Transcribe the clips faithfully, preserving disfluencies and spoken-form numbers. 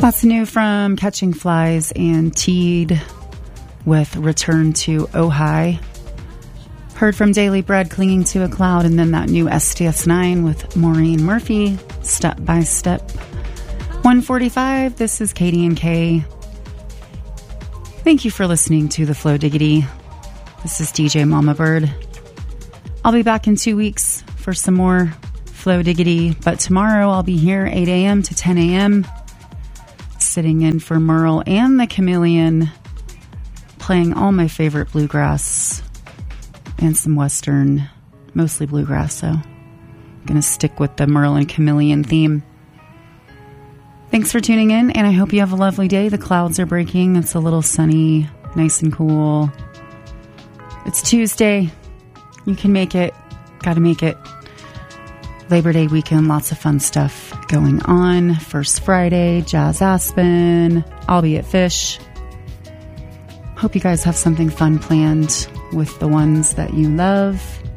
Lots new from Catching Flies and Teed with Return to Ojai. Heard from Daily Bread, Clinging to a Cloud, and then that new S T S nine with Maureen Murphy, Step by Step. one forty-five, this is Katie and Kay. Thank you for listening to the Flow Diggity. This is D J Mama Bird. I'll be back in two weeks for some more Flow Diggity, but tomorrow I'll be here eight a.m. to ten a.m. sitting in for Merle and the Chameleon, playing all my favorite bluegrass and some Western, mostly bluegrass, so I'm going to stick with the Merle and Chameleon theme. Thanks for tuning in, and I hope you have a lovely day. The clouds are breaking. It's a little sunny, nice and cool. It's Tuesday. You can make it. Gotta make it. Labor Day weekend, lots of fun stuff going on. First Friday, Jazz Aspen. I'll be at Fish. Hope you guys have something fun planned with the ones that you love.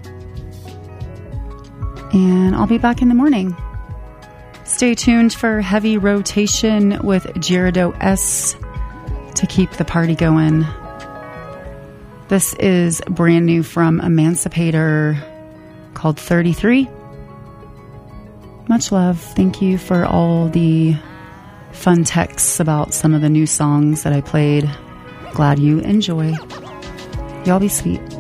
And I'll be back in the morning. Stay tuned for Heavy Rotation with Gerardo S to keep the party going. This is brand new from Emancipator called thirty-three. Much love. Thank you for all the fun texts about some of the new songs that I played. Glad you enjoy. Y'all be sweet.